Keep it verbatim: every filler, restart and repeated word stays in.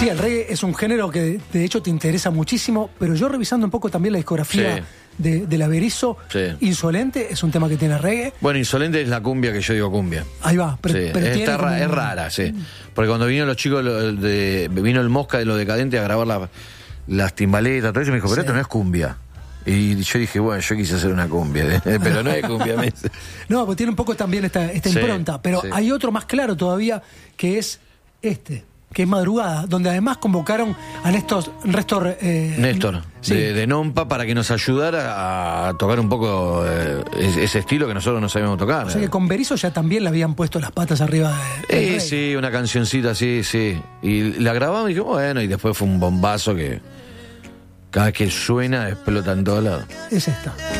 Sí, el reggae es un género que de hecho te interesa muchísimo, pero yo revisando un poco también la discografía Sí. de, de la Berizo, Sí. Insolente es un tema que tiene reggae. Bueno, Insolente es la cumbia que yo digo cumbia. Ahí va, pero, Sí, pero está tiene ra- como es un- rara, sí. Porque cuando vinieron los chicos lo- de, vino el Mosca de los Decadentes a grabar la- las timbaletas, todo eso, me dijo, pero Sí. esto no es cumbia. Y yo dije, bueno, yo quise hacer una cumbia, pero no es cumbia. me dice. No, pues tiene un poco también esta, esta Sí, impronta, pero sí. hay otro más claro todavía que es este, que es Madrugada, donde además convocaron a Néstor, Néstor, eh, Néstor, sí, de, de Nompa, para que nos ayudara a tocar un poco eh, ese ese estilo que nosotros no sabíamos tocar. o sea que con Berizo ya también le habían puesto las patas arriba de, del Eh, reggae. sí, una cancioncita así, sí. Y la grabamos y dije, bueno, y después fue un bombazo que cada vez que suena explota en todos lados. Es esta.